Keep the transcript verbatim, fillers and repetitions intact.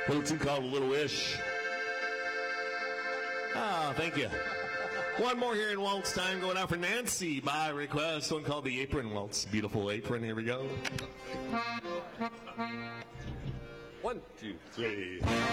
Little tune called A Little Wish. Ah, thank you. One more here in waltz time going out for Nancy by request. One called The Apron Waltz. Beautiful apron. Here we go. One, two, three.